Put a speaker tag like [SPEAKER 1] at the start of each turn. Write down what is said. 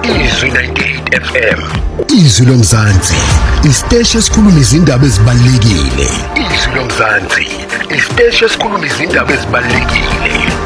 [SPEAKER 1] Izwi 98 FM.
[SPEAKER 2] Izwi lomzansi, isiteshi esikhuluma izindaba ezibalulekile.
[SPEAKER 1] Izwi lomzansi, isiteshi esikhuluma izindaba ezibalulekile.